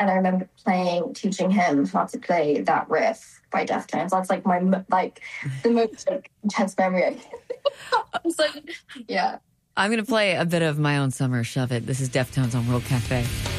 And I remember teaching him how to play that riff by Deftones. That's like the most intense memory. I was like, yeah. I'm going to play a bit of My Own Summer, Shove It. This is Deftones on World Cafe.